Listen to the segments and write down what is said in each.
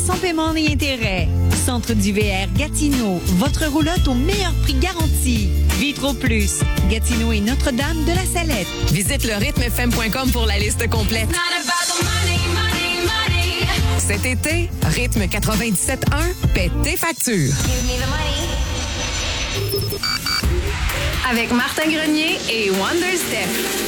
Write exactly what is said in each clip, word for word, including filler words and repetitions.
Sans paiement ni intérêt. Centre d'U V R Gatineau. Votre roulotte au meilleur prix garanti. Vitro Plus. Gatineau et Notre-Dame de la Salette. Visite le rythme f m point com pour la liste complète. Money, money, money. Cet été, Rythme quatre-vingt-dix-sept un paie tes factures. Avec Martin Grenier et Wonder Steph.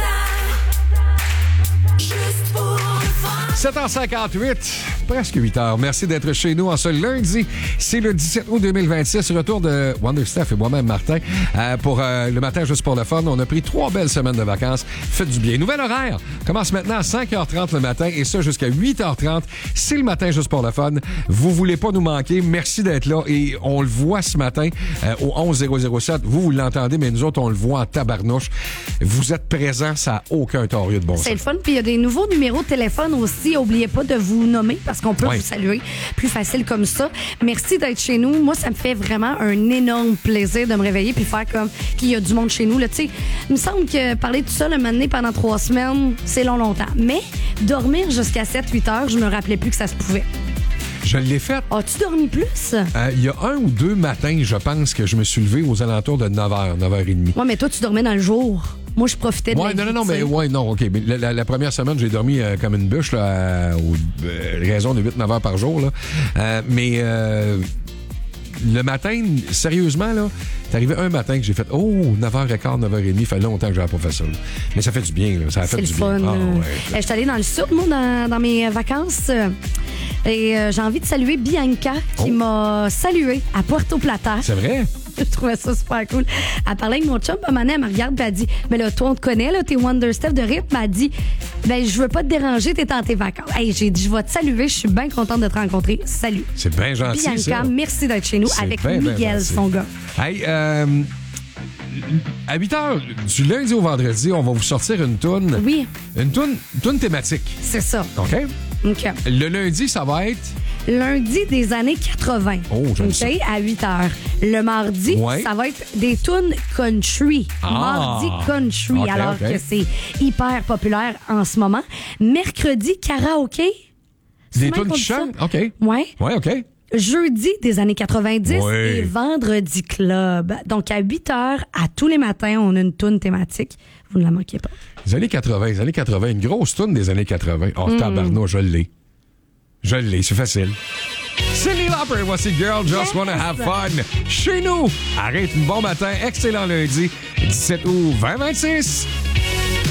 sept heures cinquante-huit, presque huit heures. Merci d'être chez nous en ce lundi. C'est le dix-sept août deux mille vingt-six. Retour de Wonder Steph et moi-même, Martin, euh, pour euh, le matin juste pour le fun. On a pris trois belles semaines de vacances. Faites du bien. Nouvel horaire commence maintenant à cinq heures trente le matin et ça jusqu'à huit heures trente. C'est le matin juste pour le fun. Vous voulez pas nous manquer. Merci d'être là et on le voit ce matin euh, au onze zéro zéro sept. Vous, vous l'entendez, mais nous autres, on le voit en tabarnouche. Vous êtes présents, ça n'a aucun torieux de bon sens. C'est le fun. Puis il y a des nouveaux numéros de téléphone aussi. Oubliez pas de vous nommer parce qu'on peut ouais. vous saluer plus facile comme ça. Merci d'être chez nous. Moi, ça me fait vraiment un énorme plaisir de me réveiller puis faire comme qu'il y a du monde chez nous. Là, tu sais, il me semble que parler tout seul un moment donné pendant trois semaines, c'est long, longtemps. Mais dormir jusqu'à sept huit heures, je me rappelais plus que ça se pouvait. Je l'ai fait. As-tu dormi plus? Euh, il y a un ou deux matins, je pense, que je me suis levé aux alentours de neuf heures, neuf heures trente. Ouais, mais toi, tu dormais dans le jour. Moi, je profitais de ouais, la non, vie, non, non, mais ouais, non, OK. Mais la, la, la première semaine, j'ai dormi euh, comme une bûche, là, à aux, euh, raison de huit neuf heures par jour, là. Euh, mais euh, le matin, sérieusement, là, c'est arrivé un matin que j'ai fait, oh, neuf heures quinze, neuf heures trente. Il fait longtemps que j'avais pas fait ça. Là. Mais ça fait du bien, là. Ça a fait c'est du le fun. bien. Ah, ouais. Je suis allée dans le sud, moi, dans, dans mes vacances. Et euh, j'ai envie de saluer Bianca qui oh. m'a salué à Puerto Plata. C'est vrai? Je trouvais ça super cool. Elle parlait avec mon chum, puis à un moment donné, elle me regarde, puis elle dit, mais là, toi, on te connaît, là, t'es Wonder Steph de rythme. Elle dit, ben, je veux pas te déranger, t'es dans tes vacances. Hey, j'ai dit, je vais te saluer, je suis bien contente de te rencontrer. Salut. C'est bien gentil. Bianca, ça. merci d'être chez nous C'est avec ben, Miguel, ben son gars. Hey, euh, à huit heures, du lundi au vendredi, on va vous sortir une toune. Oui. Une toune, toune thématique. C'est ça. OK? OK. Le lundi, ça va être... Lundi des années quatre-vingt. Oh, j'aime ça. À huit heures. Le mardi, ouais. ça va être des tunes country. Ah. Mardi country, okay, alors okay. que c'est hyper populaire en ce moment. Mercredi, karaoké. Des tunes qui chantent? OK. Ouais. Ouais, OK. Jeudi des années quatre-vingt-dix ouais. et vendredi club. Donc, à huit heures, à tous les matins, on a une toune thématique. Vous ne la manquez pas. Les années quatre-vingt, les années quatre-vingt, une grosse toune des années quatre-vingt. Oh, mm. tabarnouche, je l'ai. Je l'ai, c'est facile. Cyndi Lauper, voici Girl Just yes. Wanna Have Fun. Chez nous, arrête un bon matin, excellent lundi, dix-sept août vingt vingt-six.